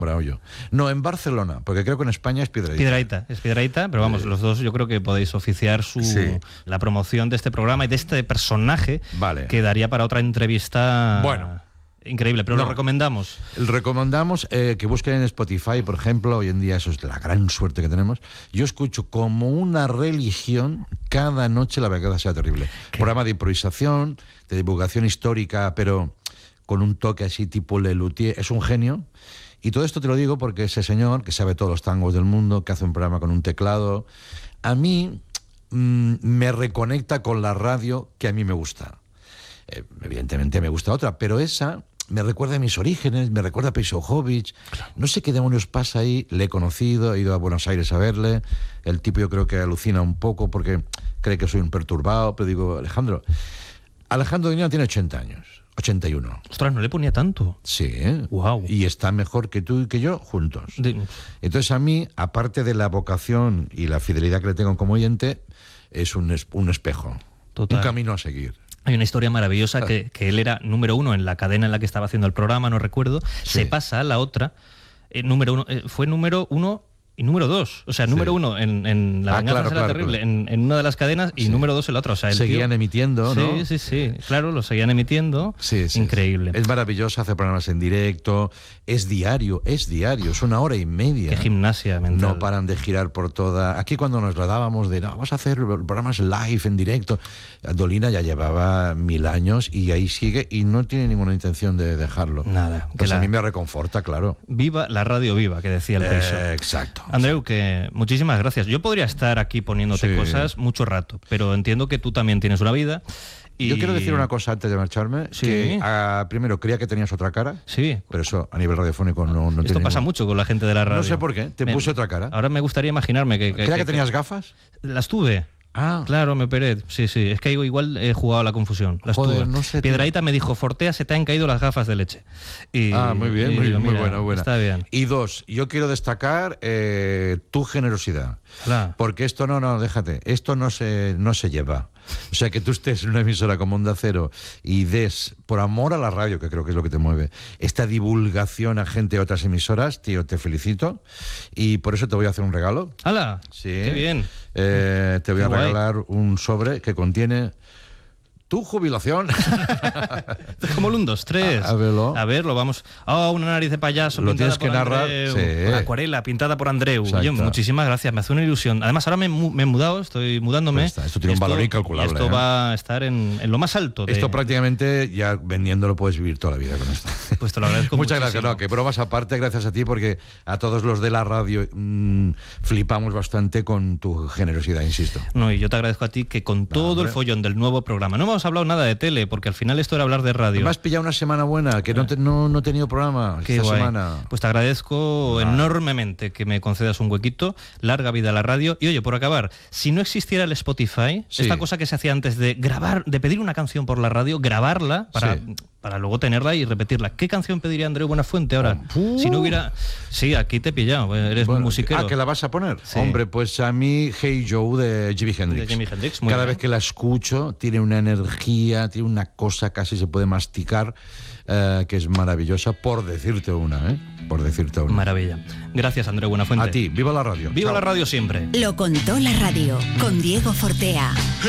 Bravo yo. No, en Barcelona, porque creo que en España es Piedrahita. Es Piedrahita, pero vamos, los dos yo creo que podéis oficiar la promoción de este programa y de este personaje que daría para otra entrevista. Bueno. Increíble, pero lo recomendamos. Recomendamos que busquen en Spotify, por ejemplo. Hoy en día eso es la gran suerte que tenemos. Yo escucho como una religión cada noche La Verdad Sea Terrible. Programa de improvisación, de divulgación histórica, pero con un toque así tipo Lelutier. Es un genio. Y todo esto te lo digo porque ese señor, que sabe todos los tangos del mundo, que hace un programa con un teclado, a mí me reconecta con la radio que a mí me gusta. Evidentemente me gusta otra, pero esa me recuerda a mis orígenes, me recuerda a Pejovich. No sé qué demonios pasa ahí. Le he conocido, he ido a Buenos Aires a verle. El tipo yo creo que alucina un poco porque cree que soy un perturbado, pero digo, Alejandro Dolina tiene 80 años. 81. Ostras, no le ponía tanto. Sí, ¿eh? Wow. Y está mejor que tú y que yo juntos. Entonces a mí, aparte de la vocación y la fidelidad que le tengo como oyente, es un espejo. Total. Un camino a seguir. Hay una historia maravillosa que él era número 1 en la cadena en la que estaba haciendo el programa, no recuerdo. Se pasa a la otra. Número 1, fue número 1 y número 2. O sea, número 1 en La Venganza Será Terrible, claro. En una de las cadenas, y número 2 en la otra. O sea, seguían emitiendo, ¿no? Sí. Claro, lo seguían emitiendo. Sí. Increíble. Es maravilloso, hace programas en directo. Es diario. Es 1h30. Qué gimnasia mental. No paran de girar por toda... Aquí cuando nos gradábamos de, no, vamos a hacer programas live, en directo. Dolina ya llevaba 1000 años y ahí sigue y no tiene ninguna intención de dejarlo. Nada. Pues a mí me reconforta, claro. Viva la radio viva, que decía el Peixo. Exacto. Andreu, que muchísimas gracias. Yo podría estar aquí poniéndote cosas mucho rato, pero entiendo que tú también tienes una vida. Y... Yo quiero decir una cosa antes de marcharme, que primero creía que tenías otra cara, pero eso a nivel radiofónico no Esto pasa mucho con la gente de la radio. No sé por qué, te puse otra cara. Ahora me gustaría imaginarme que... ¿Creía que tenías gafas? Las tuve. Claro, me operé. Sí. Es que igual he jugado a la confusión. Joder, no sé. Piedrahita me dijo, Fortea, se te han caído las gafas de leche. Muy bien, muy buena. Está bien. Y 2, yo quiero destacar tu generosidad. Claro. Porque esto déjate, esto no se lleva. O sea, que tú estés en una emisora como Onda Cero y des, por amor a la radio, que creo que es lo que te mueve, esta divulgación a gente de otras emisoras, tío, te felicito. Y por eso te voy a hacer un regalo. ¡Hala! Sí. ¡Qué bien! Te voy a regalar un sobre que contiene tu jubilación. Como el 1, 2, 3. A verlo, vamos. Una nariz de payaso. Lo tienes que narrar. Con acuarela pintada por Andreu. Yo, muchísimas gracias, me hace una ilusión. Además, ahora me he mudado, estoy mudándome. Pues esto tiene un valor incalculable. Esto va a estar en lo más alto. Esto prácticamente, ya vendiéndolo, puedes vivir toda la vida con esto. Pues te lo agradezco Muchas muchísimo. gracias. Que bromas aparte, gracias a ti, porque a todos los de la radio flipamos bastante con tu generosidad, insisto. No, y yo te agradezco a ti que con todo el follón del nuevo programa, no hemos hablado nada de tele, porque al final esto era hablar de radio. Me has pillado una semana buena, que no he tenido programa esta semana. Pues te agradezco enormemente que me concedas un huequito. Larga vida a la radio. Y oye, por acabar, si no existiera el Spotify, esta cosa que se hacía antes de grabar, de pedir una canción por la radio, grabarla para luego tenerla y repetirla. ¿Qué canción pediría Andreu Buenafuente ahora? Si no hubiera... Sí, aquí te he pillado, eres muy musiquero. ¿Que la vas a poner? Sí. Hombre, pues a mí Hey Joe de Jimi Hendrix. Cada vez que la escucho tiene una energía, tiene una cosa, casi se puede masticar, que es maravillosa, por decirte una, por decirte una. Maravilla. Gracias, Andreu Buenafuente. A ti, viva la radio. Viva la radio siempre. Lo contó la radio, con Diego Fortea.